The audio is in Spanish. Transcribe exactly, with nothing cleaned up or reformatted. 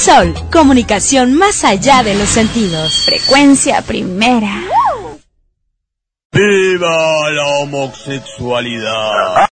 Sol, comunicación más allá de los sentidos. Frecuencia primera. ¡Viva la homosexualidad!